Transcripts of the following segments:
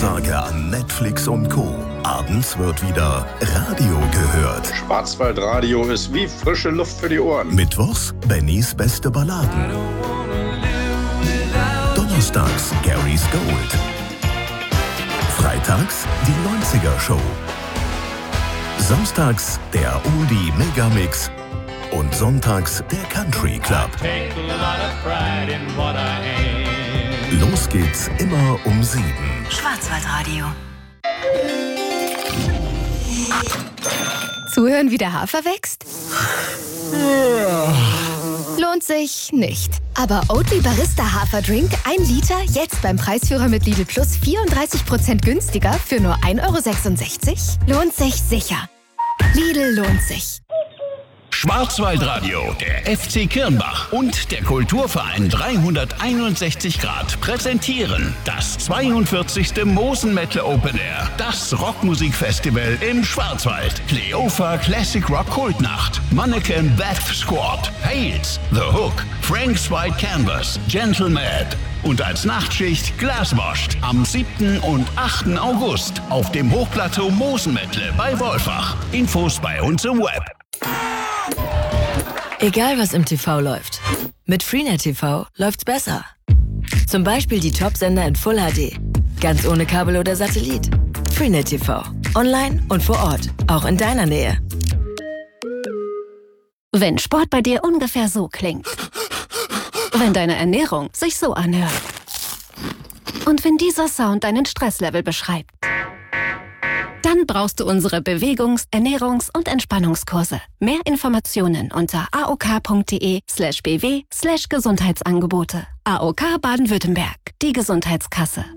Ansage an Netflix und Co. Abends wird wieder Radio gehört. Schwarzwaldradio ist wie frische Luft für die Ohren. Mittwochs Bennys beste Balladen. Donnerstags Gary's Gold. Freitags die 90er Show. Samstags der Oldie Megamix. Und sonntags der Country Club. Los geht's immer um 7. Schwarzwaldradio. Zuhören, wie der Hafer wächst? Lohnt sich nicht. Aber Oatly Barista Haferdrink 1 Liter jetzt beim Preisführer mit Lidl Plus 34% günstiger für nur 1,66 €? Lohnt sich sicher. Lidl lohnt sich. Schwarzwaldradio, der FC Kirnbach und der Kulturverein 361 Grad präsentieren das 42. Mosenmetal Open Air, das Rockmusikfestival im Schwarzwald. Kleopha Classic Rock Kultnacht, Mannequin Death Squad, Hales, The Hook, Frank's White Canvas, Gentle Mad und als Nachtschicht Glaswashed am 7. und 8. August auf dem Hochplateau Mosenmetle bei Wolfach. Infos bei uns im Web. Egal was im TV läuft, mit Freenet TV läuft's besser. Zum Beispiel die Top-Sender in Full HD, ganz ohne Kabel oder Satellit. Freenet TV, online und vor Ort, auch in deiner Nähe. Wenn Sport bei dir ungefähr so klingt. Wenn deine Ernährung sich so anhört. Und wenn dieser Sound deinen Stresslevel beschreibt. Dann brauchst du unsere Bewegungs-, Ernährungs- und Entspannungskurse. Mehr Informationen unter aok.de/bw/Gesundheitsangebote. AOK Baden-Württemberg, die Gesundheitskasse.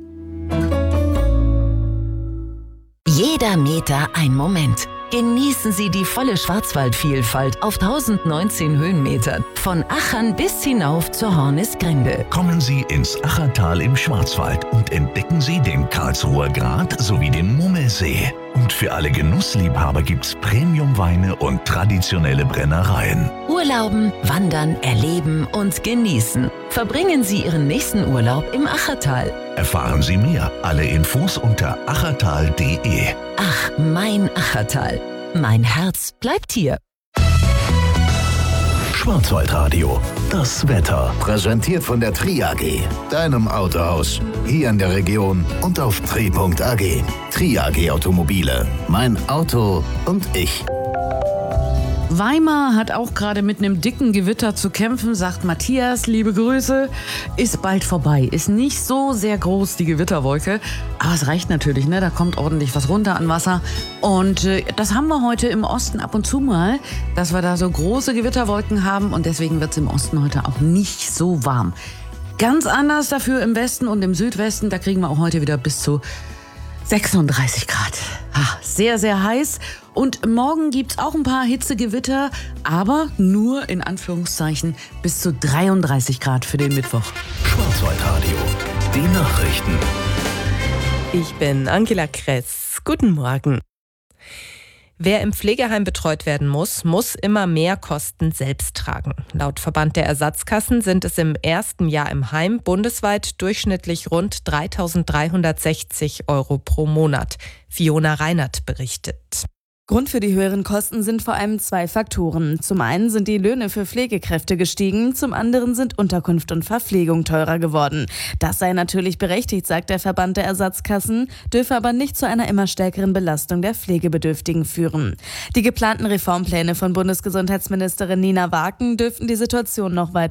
Jeder Meter ein Moment. Genießen Sie die volle Schwarzwaldvielfalt auf 1019 Höhenmetern. Von Achern bis hinauf zur Hornisgrinde. Kommen Sie ins Achertal im Schwarzwald und entdecken Sie den Karlsruher Grat sowie den Mummelsee. Und für alle Genussliebhaber gibt's Premiumweine und traditionelle Brennereien. Urlauben, wandern, erleben und genießen. Verbringen Sie Ihren nächsten Urlaub im Achertal. Erfahren Sie mehr. Alle Infos unter achertal.de. Ach, mein Achertal. Mein Herz bleibt hier. Schwarzwaldradio. Das Wetter. Präsentiert von der Tri AG, deinem Autohaus. Hier in der Region und auf tri.ag. Tri AG Automobile. Mein Auto und ich. Weimar hat auch gerade mit einem dicken Gewitter zu kämpfen, sagt Matthias, liebe Grüße. Ist bald vorbei. Ist nicht so sehr groß, die Gewitterwolke. Aber es reicht natürlich, ne? Da kommt ordentlich was runter an Wasser. Und das haben wir heute im Osten ab und zu mal, dass wir da so große Gewitterwolken haben. Und deswegen wird es im Osten heute auch nicht so warm. Ganz anders dafür im Westen und im Südwesten. Da kriegen wir auch heute wieder bis zu 36 Grad. Sehr, sehr heiß. Und morgen gibt es auch ein paar Hitzegewitter, aber nur in Anführungszeichen bis zu 33 Grad für den Mittwoch. Schwarzwaldradio. Die Nachrichten. Ich bin Angela Kress. Guten Morgen. Wer im Pflegeheim betreut werden muss, muss immer mehr Kosten selbst tragen. Laut Verband der Ersatzkassen sind es im ersten Jahr im Heim bundesweit durchschnittlich rund 3.360 € pro Monat. Fiona Reinert berichtet. Grund für die höheren Kosten sind vor allem 2 Faktoren. Zum einen sind die Löhne für Pflegekräfte gestiegen, zum anderen sind Unterkunft und Verpflegung teurer geworden. Das sei natürlich berechtigt, sagt der Verband der Ersatzkassen, dürfe aber nicht zu einer immer stärkeren Belastung der Pflegebedürftigen führen. Die geplanten Reformpläne von Bundesgesundheitsministerin Nina Waken dürften die Situation noch weiter